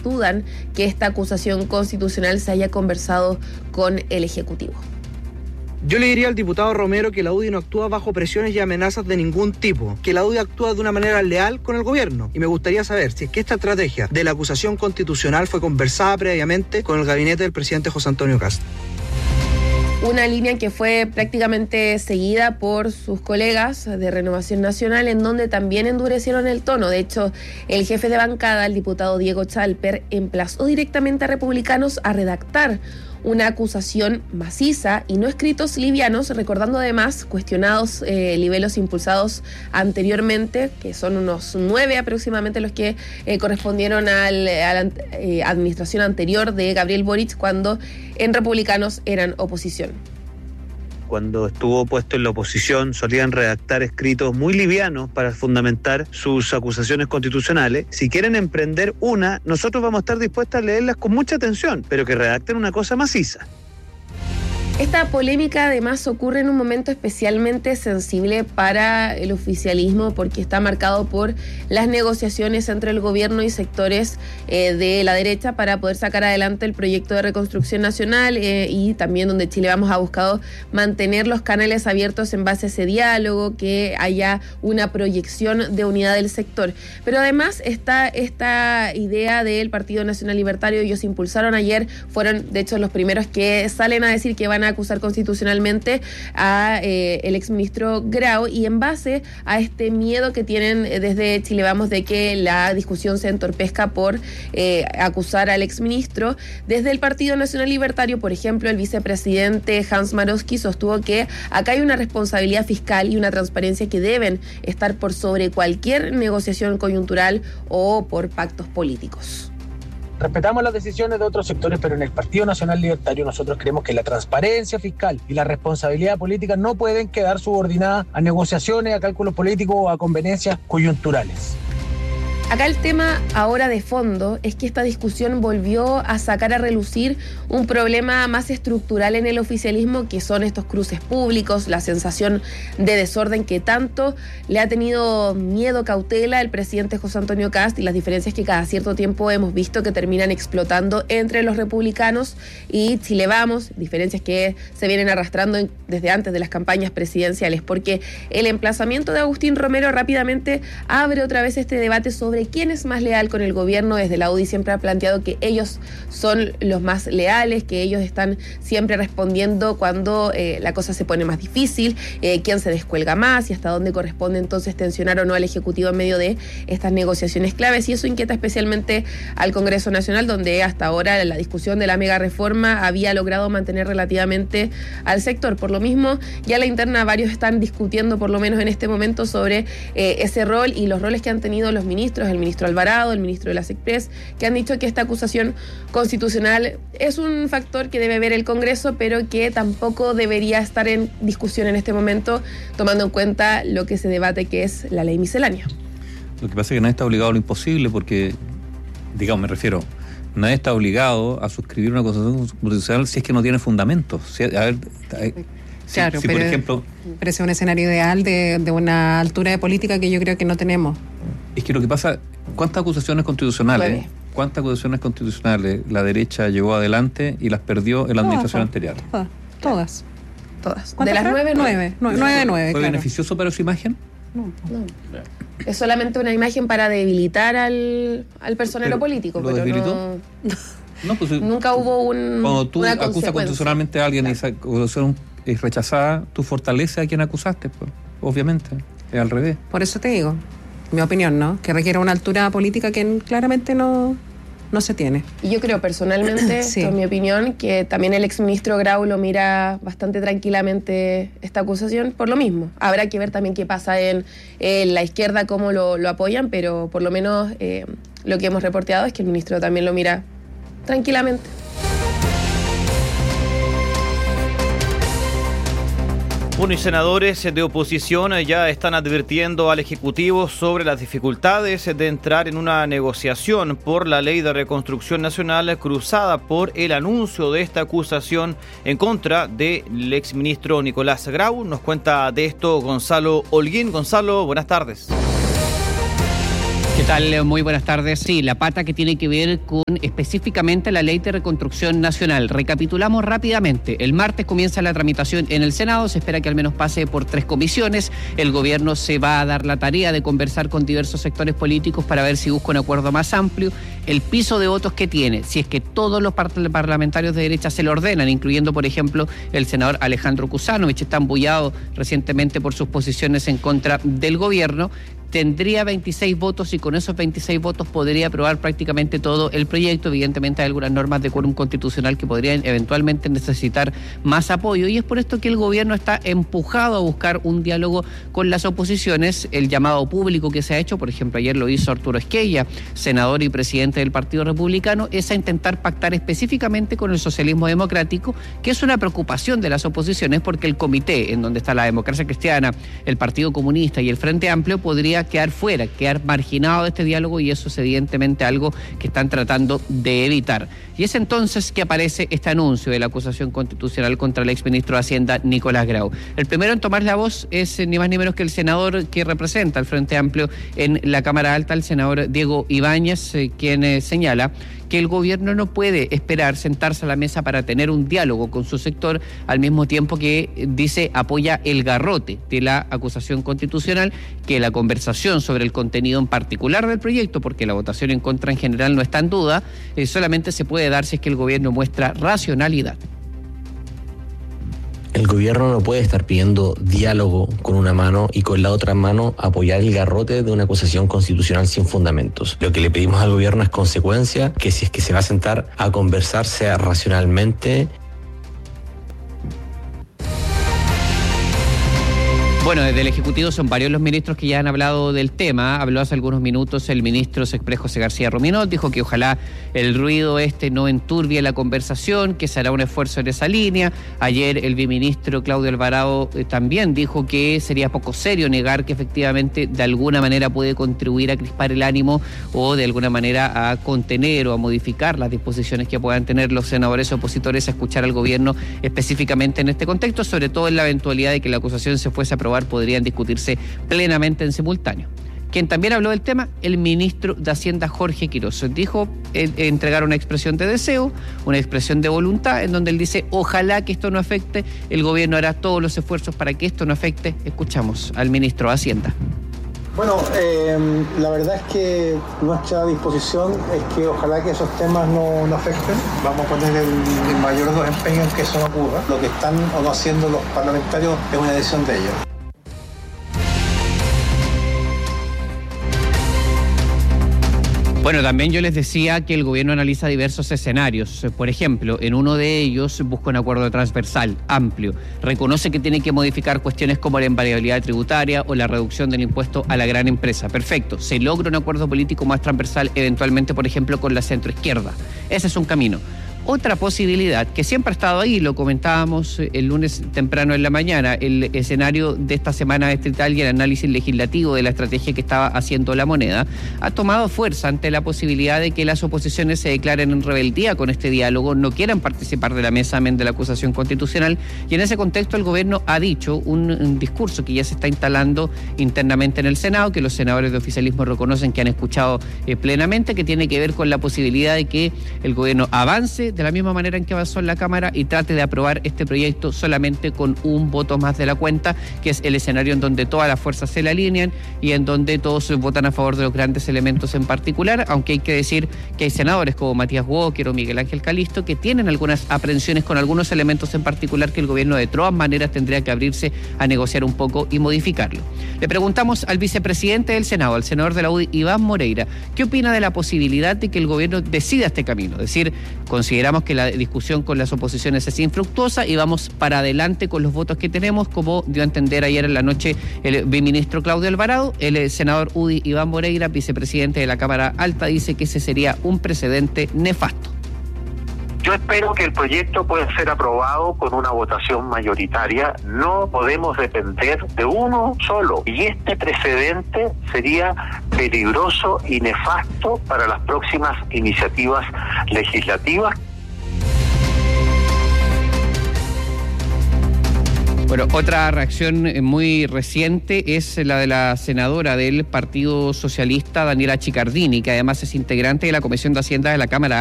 dudan que esta acusación constitucional se haya conversado con el Ejecutivo. Yo le diría al diputado Romero que la UDI no actúa bajo presiones y amenazas de ningún tipo, que la UDI actúa de una manera leal con el gobierno. Y me gustaría saber si es que esta estrategia de la acusación constitucional fue conversada previamente con el gabinete del presidente José Antonio Kast. Una línea que fue prácticamente seguida por sus colegas de Renovación Nacional, en donde también endurecieron el tono. De hecho, el jefe de bancada, el diputado Diego Chalper, emplazó directamente a republicanos a redactar una acusación maciza y no escritos livianos, recordando además cuestionados libelos impulsados anteriormente, que son unos 9 aproximadamente los que correspondieron a la administración anterior de Gabriel Boric, cuando en Republicanos eran oposición. Cuando estuvo puesto en la oposición solían redactar escritos muy livianos para fundamentar sus acusaciones constitucionales. Si quieren emprender una, nosotros vamos a estar dispuestos a leerlas con mucha atención, pero que redacten una cosa maciza. Esta polémica además ocurre en un momento especialmente sensible para el oficialismo, porque está marcado por las negociaciones entre el gobierno y sectores de la derecha para poder sacar adelante el proyecto de reconstrucción nacional, y también donde Chile Vamos ha buscado mantener los canales abiertos en base a ese diálogo, que haya una proyección de unidad del sector. Pero además está esta idea del Partido Nacional Libertario. Ellos impulsaron ayer, fueron de hecho los primeros que salen a decir que van a acusar constitucionalmente a el exministro Grau, y en base a este miedo que tienen desde Chile Vamos de que la discusión se entorpezca por acusar al exministro, desde el Partido Nacional Libertario, por ejemplo, el vicepresidente Hans Maroski sostuvo que acá hay una responsabilidad fiscal y una transparencia que deben estar por sobre cualquier negociación coyuntural o por pactos políticos. Respetamos las decisiones de otros sectores, pero en el Partido Nacional Libertario nosotros creemos que la transparencia fiscal y la responsabilidad política no pueden quedar subordinadas a negociaciones, a cálculos políticos o a conveniencias coyunturales. Acá el tema ahora de fondo es que esta discusión volvió a sacar a relucir un problema más estructural en el oficialismo, que son estos cruces públicos, la sensación de desorden que tanto le ha tenido miedo, cautela el presidente José Antonio Kast, y las diferencias que cada cierto tiempo hemos visto que terminan explotando entre los republicanos y Chile Vamos, diferencias que se vienen arrastrando desde antes de las campañas presidenciales, porque el emplazamiento de Agustín Romero rápidamente abre otra vez este debate sobre quién es más leal con el gobierno. Desde la UDI siempre ha planteado que ellos son los más leales, que ellos están siempre respondiendo cuando la cosa se pone más difícil, quién se descuelga más y hasta dónde corresponde entonces tensionar o no al Ejecutivo en medio de estas negociaciones claves, y eso inquieta especialmente al Congreso Nacional, donde hasta ahora la discusión de la mega reforma había logrado mantener relativamente al sector. Por lo mismo, ya la interna varios están discutiendo, por lo menos en este momento, sobre ese rol y los roles que han tenido los ministros, el ministro Alvarado, el ministro de la SECPRES, que han dicho que esta acusación constitucional es un factor que debe ver el Congreso, pero que tampoco debería estar en discusión en este momento, tomando en cuenta lo que se debate, que es la ley miscelánea. Lo que pasa es que nadie está obligado a lo imposible, porque, digamos, me refiero, nadie está obligado a suscribir una acusación constitucional si es que no tiene fundamentos. Claro, si pero, por ejemplo, pero es un escenario ideal de una altura de política que yo creo que no tenemos. Es que lo que pasa, ¿cuántas acusaciones constitucionales la derecha llevó adelante y las perdió en la administración anterior? Todas. De las 9. ¿Fue beneficioso para su imagen? No. Es solamente una imagen para debilitar al personero político. ¿Lo pero debilitó? No, pues, nunca hubo cuando tú acusas constitucionalmente a alguien, claro, y esa acusación es rechazada, tú fortaleces a quien acusaste, pues, obviamente, es al revés. Por eso te digo, mi opinión, ¿no? Que requiere una altura política que claramente no se tiene. Y yo creo personalmente, sí, en mi opinión, que también el exministro Grau lo mira bastante tranquilamente esta acusación por lo mismo. Habrá que ver también qué pasa en la izquierda, cómo lo apoyan, pero por lo menos lo que hemos reporteado es que el ministro también lo mira tranquilamente. Bueno, y senadores de oposición ya están advirtiendo al Ejecutivo sobre las dificultades de entrar en una negociación por la Ley de Reconstrucción Nacional, cruzada por el anuncio de esta acusación en contra del exministro Nicolás Grau. Nos cuenta de esto Gonzalo Holguín. Gonzalo, buenas tardes. ¿Qué tal? Muy buenas tardes. Sí, la pata que tiene que ver con específicamente la Ley de Reconstrucción Nacional. Recapitulamos rápidamente. El martes comienza la tramitación en el Senado. Se espera que al menos pase por 3 comisiones. El gobierno se va a dar la tarea de conversar con diversos sectores políticos para ver si busca un acuerdo más amplio. El piso de votos que tiene, si es que todos los parlamentarios de derecha se lo ordenan, incluyendo, por ejemplo, el senador Alejandro Kuzanovich, está embullado recientemente por sus posiciones en contra del gobierno, tendría 26 votos y con esos 26 votos podría aprobar prácticamente todo el proyecto. Evidentemente hay algunas normas de quórum constitucional que podrían eventualmente necesitar más apoyo y es por esto que el gobierno está empujado a buscar un diálogo con las oposiciones. El llamado público que se ha hecho, por ejemplo, ayer lo hizo Arturo Esquella, senador y presidente del Partido Republicano, es a intentar pactar específicamente con el socialismo democrático, que es una preocupación de las oposiciones porque el comité en donde está la Democracia Cristiana, el Partido Comunista y el Frente Amplio podría quedar fuera, quedar marginado de este diálogo y eso es evidentemente algo que están tratando de evitar. Y es entonces que aparece este anuncio de la acusación constitucional contra el exministro de Hacienda, Nicolás Grau. El primero en tomar la voz es ni más ni menos que el senador que representa al Frente Amplio en la Cámara Alta, el senador Diego Ibáñez, quien señala que el gobierno no puede esperar sentarse a la mesa para tener un diálogo con su sector, al mismo tiempo que dice apoya el garrote de la acusación constitucional, que la conversación sobre el contenido en particular del proyecto, porque la votación en contra en general no está en duda, solamente se puede dar si es que el gobierno muestra racionalidad. El gobierno no puede estar pidiendo diálogo con una mano y con la otra mano apoyar el garrote de una acusación constitucional sin fundamentos. Lo que le pedimos al gobierno es consecuencia, que si es que se va a sentar a conversar sea racionalmente. Bueno, desde el Ejecutivo son varios los ministros que ya han hablado del tema. Habló hace algunos minutos el ministro Exprés José García Ruminot, dijo que ojalá el ruido no enturbie la conversación, que se hará un esfuerzo en esa línea. Ayer el viceministro Claudio Alvarado también dijo que sería poco serio negar que efectivamente de alguna manera puede contribuir a crispar el ánimo o de alguna manera a contener o a modificar las disposiciones que puedan tener los senadores opositores a escuchar al gobierno específicamente en este contexto, sobre todo en la eventualidad de que la acusación se fuese a aprobar, podrían discutirse plenamente en simultáneo. Quien también habló del tema, el ministro de Hacienda Jorge Quiroz, dijo entregar una expresión de deseo, una expresión de voluntad, en donde él dice ojalá que esto no afecte, el gobierno hará todos los esfuerzos para que esto no afecte. Escuchamos al ministro de Hacienda. Bueno, la verdad es que nuestra disposición es que ojalá que esos temas no afecten. Vamos a poner el mayor de los empeños en que eso no ocurra. Lo que están o no haciendo los parlamentarios es una decisión de ellos. Bueno, también yo les decía que el gobierno analiza diversos escenarios. Por ejemplo, en uno de ellos busca un acuerdo transversal, amplio. Reconoce que tiene que modificar cuestiones como la invariabilidad tributaria o la reducción del impuesto a la gran empresa. Perfecto. Se logra un acuerdo político más transversal, eventualmente, por ejemplo, con la centroizquierda. Ese es un camino. Otra posibilidad, que siempre ha estado ahí, lo comentábamos el lunes temprano en la mañana, el escenario de esta semana distrital y el análisis legislativo de la estrategia que estaba haciendo la moneda, ha tomado fuerza ante la posibilidad de que las oposiciones se declaren en rebeldía con este diálogo, no quieran participar de la mesa amén de la acusación constitucional, y en ese contexto el gobierno ha dicho un discurso que ya se está instalando internamente en el Senado, que los senadores de oficialismo reconocen que han escuchado plenamente, que tiene que ver con la posibilidad de que el gobierno avance de la misma manera en que avanzó en la Cámara y trate de aprobar este proyecto solamente con un voto más de la cuenta, que es el escenario en donde todas las fuerzas se le alinean y en donde todos votan a favor de los grandes elementos en particular, aunque hay que decir que hay senadores como Matías Walker o Miguel Ángel Calisto que tienen algunas aprensiones con algunos elementos en particular que el gobierno de todas maneras tendría que abrirse a negociar un poco y modificarlo. Le preguntamos al vicepresidente del Senado, al senador de la UDI, Iván Moreira, ¿qué opina de la posibilidad de que el gobierno decida este camino? Es decir, consideramos que la discusión con las oposiciones es infructuosa y vamos para adelante con los votos que tenemos, como dio a entender ayer en la noche el viceministro Claudio Alvarado. El senador UDI Iván Moreira, vicepresidente de la Cámara Alta, dice que ese sería un precedente nefasto. Yo espero que el proyecto pueda ser aprobado con una votación mayoritaria. No podemos depender de uno solo. Y este precedente sería peligroso y nefasto para las próximas iniciativas legislativas. Bueno, otra reacción muy reciente es la de la senadora del Partido Socialista, Daniela Chiccardini, que además es integrante de la Comisión de Hacienda de la Cámara